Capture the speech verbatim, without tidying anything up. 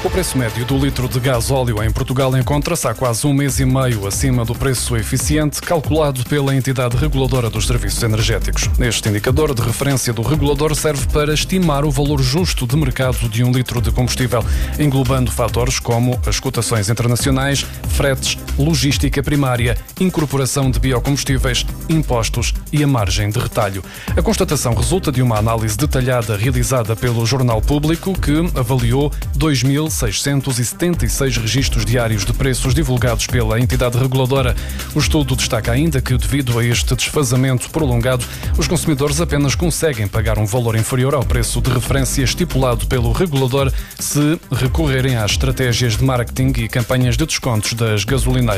O preço médio do litro de gás óleo em Portugal encontra-se há quase um mês e meio acima do preço eficiente calculado pela entidade reguladora dos serviços energéticos. Este indicador de referência do regulador serve para estimar o valor justo de mercado de um litro de combustível, englobando fatores como as cotações internacionais, fretes, logística primária, incorporação de biocombustíveis, impostos e a margem de retalho. A constatação resulta de uma análise detalhada realizada pelo Jornal Público, que avaliou dois mil seiscentos e setenta e seis registros diários de preços divulgados pela entidade reguladora. O estudo destaca ainda que, devido a este desfazamento prolongado, os consumidores apenas conseguem pagar um valor inferior ao preço de referência estipulado pelo regulador se recorrerem às estratégias de marketing e campanhas de descontos das gasolineiras.